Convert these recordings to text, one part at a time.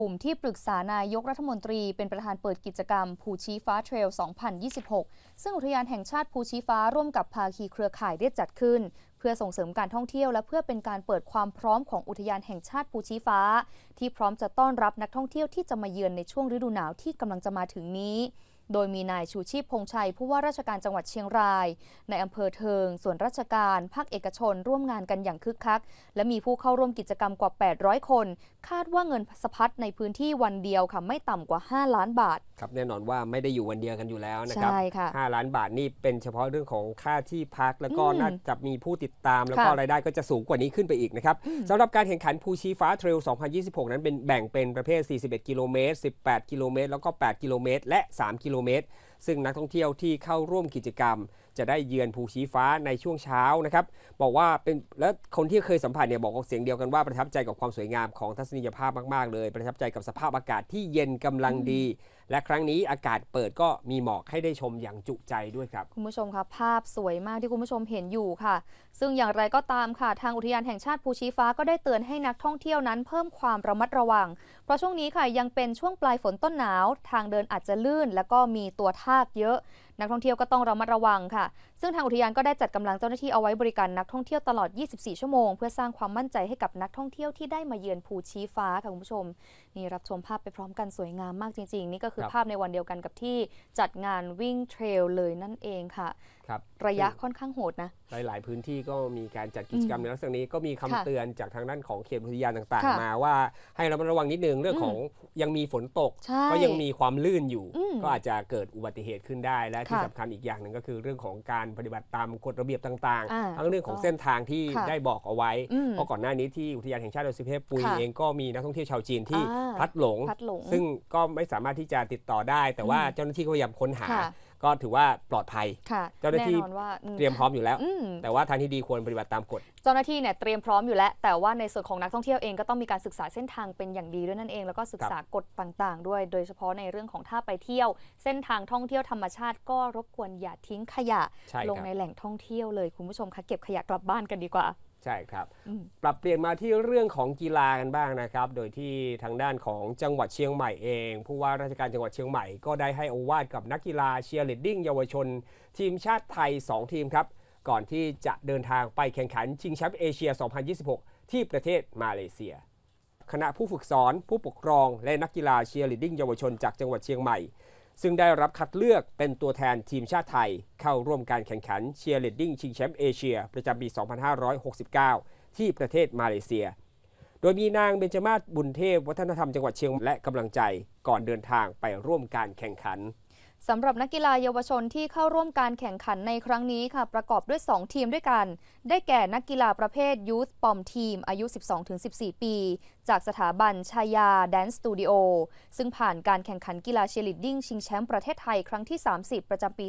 กลุ่มที่ปรึกษานายกรัฐมนตรีเป็นประธานเปิดกิจกรรมภูชี้ฟ้าเทรล 2026 ซึ่งอุทยานแห่งชาติภูชี้ฟ้าร่วมกับภาคีเครือข่ายได้จัดขึ้นเพื่อส่งเสริมการท่องเที่ยวและเพื่อเป็นการเปิดความพร้อมของอุทยานแห่งชาติภูชี้ฟ้าที่พร้อมจะต้อนรับนักท่องเที่ยวที่จะมาเยือนในช่วงฤดูหนาวที่กำลังจะมาถึงนี้โดยมีนายชูชีพพงษ์ชัยผู้ว่าราชการจังหวัดเชียงรายในอำเภอเทิงส่วนราชการภาคเอกชนร่วมงานกันอย่างคึกคักและมีผู้เข้าร่วมกิจกรรมกว่า 800 คนคาดว่าเงินสะพัดในพื้นที่วันเดียวค่ะไม่ต่ำกว่า 5 ล้านบาทครับแน่นอนว่าไม่ได้อยู่วันเดียวกันอยู่แล้วนะครับใช่ค่ะ 5 ล้านบาทนี่เป็นเฉพาะเรื่องของค่าที่พักแล้วก็น่าจะมีผู้ติดตามแล้วก็รายได้ก็จะสูงกว่านี้ขึ้นไปอีกนะครับสำหรับการแข่งขันภูชี้ฟ้าเทรล 2026 นั้นเป็นแบ่งเป็นประเภท 41 กิโลเมตร 18 กิโลเมตรแล้วก็ 8 กิโลเมตรและ 3 กิโลเมตรซึ่งนักท่องเที่ยวที่เข้าร่วมกิจกรรมจะได้เยือนภูชี้ฟ้าในช่วงเช้านะครับบอกว่าเป็นและคนที่เคยสัมผัสเนี่ยบอกเสียงเดียวกันว่าประทับใจกับความสวยงามของทัศนียภาพมากๆเลยประทับใจกับสภาพอากาศที่เย็นกำลังดีและครั้งนี้อากาศเปิดก็มีหมอกให้ได้ชมอย่างจุใจด้วยครับคุณผู้ชมคะภาพสวยมากที่คุณผู้ชมเห็นอยู่ค่ะซึ่งอย่างไรก็ตามค่ะทางอุทยานแห่งชาติภูชี้ฟ้าก็ได้เตือนให้นักท่องเที่ยวนั้นเพิ่มความระมัดระวังเพราะช่วงนี้ค่ะยังเป็นช่วงปลายฝนต้นหนาวทางเดินอาจจะลื่นและก็มีตัวทากเยอะนักท่องเที่ยวก็ต้องระมัดระวังค่ะซึ่งทางอุทยานก็ได้จัดกำลังเจ้าหน้าที่เอาไว้บริการนักท่องเที่ยวตลอด 24 ชั่วโมงเพื่อสร้างความมั่นใจให้กับนักท่องเที่ยวที่ได้มาเยือนภูชี้ฟ้าค่ะคุณผู้ชมนี่รับชมภาพไปพร้อมกันสวยงามมากจริงๆนี่ก็คือภาพในวันเดียวกันกับที่จัดงานวิ่งเทรลเลยนั่นเองค่ะระยะค่อนข้างโหดนะหลายพื้นที่ก็มีการจัดกิจกรรมในลักษณะนี้ก็มีคำเตือนจากทางด้านของเขตอุทยานต่างๆมาว่าให้ระมัดระวังนิดนึงเรื่องของยังมีฝนตกก็ยังมีความลื่นอยู่ก็อาจจะเกิดอุบัติเหตุขึ้นได้และที่สำคัญอีกอย่างหนึ่งก็คือเรื่องของการปฏิบัติตามกฎระเบียบต่างๆทั้งเรื่องของเส้นทางที่ได้บอกเอาไว้เพราะก่อนหน้านี้ที่อุทยานแห่งชาติดอยสุเทพปุยเองก็มีนักท่องเที่ยวชาวจีนที่พลัดหลงซึ่งก็ไม่สามารถที่จะติดต่อได้แต่ว่าเจ้าหน้าที่ก็พยายามค้นหาก็ถือว่าปลอดภัยเจ้าหน้าที่เตรียมพร้อมอยู่แล้วแต่ว่าทางที่ดีควรปฏิบัติตามกฎเจ้าหน้าที่เนี่ยเตรียมพร้อมอยู่แล้วแต่ว่าในส่วนของนักท่องเที่ยวเองก็ต้องมีการศึกษาเส้นทางเป็นอย่างดีด้วยนั่นเองแล้วก็ศึกษากฎต่างๆด้วยโดยเฉพาะในเรื่องของถ้าไปเที่ยวเส้นทางท่องเที่ยวธรรมชาติก็รบกวนอย่าทิ้งขยะลงในแหล่งท่องเที่ยวเลยคุณผู้ชมคะเก็บขยะกลับบ้านกันดีกว่าใช่ครับปรับเปลี่ยนมาที่เรื่องของกีฬากันบ้างนะครับโดยที่ทางด้านของจังหวัดเชียงใหม่เองผู้ว่าราชการจังหวัดเชียงใหม่ก็ได้ให้โอวาทกับนักกีฬาเชียร์ลีดดิ้งเยาวชนทีมชาติไทย2ทีมครับก่อนที่จะเดินทางไปแข่งขันชิงแชมป์เอเชีย 2026 ที่ประเทศมาเลเซียคณะผู้ฝึกสอนผู้ปกครองและนักกีฬาเชียร์ลีดดิ้งเยาวชนจากจังหวัดเชียงใหม่ซึ่งได้รับคัดเลือกเป็นตัวแทนทีมชาติไทยเข้าร่วมการแข่งขันเชียร์ลีดดิ้งชิงแชมป์เอเชียประจำปี 2569 ที่ประเทศมาเลเซียโดยมีนางเบญจมาศบุญเทพวัฒนธรรมจังหวัดเชียงใหม่และกำลังใจก่อนเดินทางไปร่วมการแข่งขันสำหรับนักกีฬาเยาวชนที่เข้าร่วมการแข่งขันในครั้งนี้ค่ะประกอบด้วย2ทีมด้วยกันได้แก่นักกีฬาประเภท Youth Pom Team อายุ 12-14 ปีจากสถาบันชายาแดนซ์สตูดิโอซึ่งผ่านการแข่งขันกีฬาเชียร์ลีดดิ้งชิงแชมป์ประเทศไทยครั้งที่ 30 ประจำปี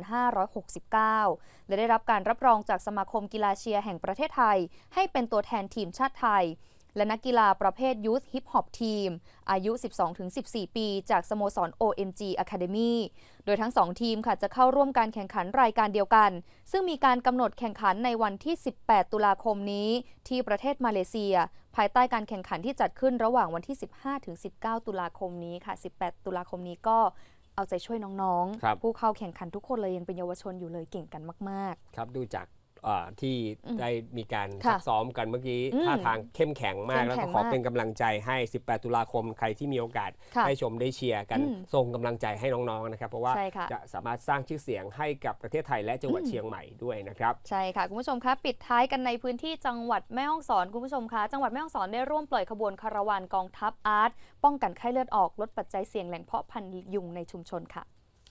2569 และได้รับการรับรองจากสมาคมกีฬาเชียร์แห่งประเทศไทยให้เป็นตัวแทนทีมชาติไทยและนักกีฬาประเภท Youth Hip Hop Team อายุ 12-14 ปีจากสโมสร OMG Academy โดยทั้ง2ทีมค่ะจะเข้าร่วมการแข่งขันรายการเดียวกันซึ่งมีการกำหนดแข่งขันในวันที่ 18 ตุลาคมนี้ที่ประเทศมาเลเซียภายใต้การแข่งขันที่จัดขึ้นระหว่างวันที่ 15-19 ตุลาคมนี้ค่ะ 18 ตุลาคมนี้ก็เอาใจช่วยน้องๆผู้เข้าแข่งขันทุกคนเลยยังเป็นเยาวชนอยู่เลยเก่งกันมากๆครับดูจากที่ได้มีการซักซ้อมกันเมื่อกี้ท่าทางเข้มแข็งมากแล้วก็ขอเป็นกำลังใจให้ 18 ตุลาคมใครที่มีโอกาสได้ชมได้เชียร์กันส่งกำลังใจให้น้องๆนะครับเพราะว่าจะสามารถสร้างชื่อเสียงให้กับประเทศไทยและจังหวัดเชียงใหม่ด้วยนะครับใช่ค่ะคุณผู้ชมคะปิดท้ายกันในพื้นที่จังหวัดแม่ฮ่องสอนคุณผู้ชมคะจังหวัดแม่ฮ่องสอนได้ร่วมปล่อยขบวนคาราวานกองทัพอาร์ตป้องกันไข้เลือดออกลดปัจจัยเสี่ยงแหล่งเพาะพันธุ์ยุงในชุมชนค่ะ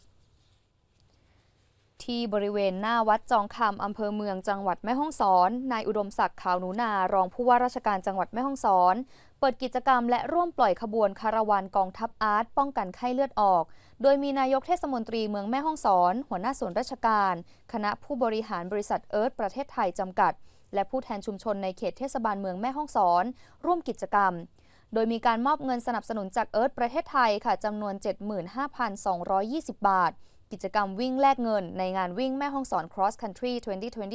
ที่บริเวณหน้าวัดจองคำอำเภอเมืองจังหวัดแม่ฮ่องสอนนายอุดมศักดิ์ขาวหนูนารองผู้ว่าราชการจังหวัดแม่ฮ่องสอนเปิดกิจกรรมและร่วมปล่อยขบวนคาราวานกองทัพอาร์ตป้องกันไข้เลือดออกโดยมีนายกเทศมนตรีเมืองแม่ฮ่องสอนหัวหน้าส่วนราชการคณะผู้บริหารบริษัทเอิร์ธประเทศไทยจำกัดและผู้แทนชุมชนในเขตเทศบาลเมืองแม่ฮ่องสอนร่วมกิจกรรมโดยมีการมอบเงินสนับสนุนจากเอิร์ธประเทศไทยค่ะจำนวน 75,220 บาทกิจกรรมวิ่งแลกเงินในงานวิ่งแม่ฮ่องสอน Cross Country 2020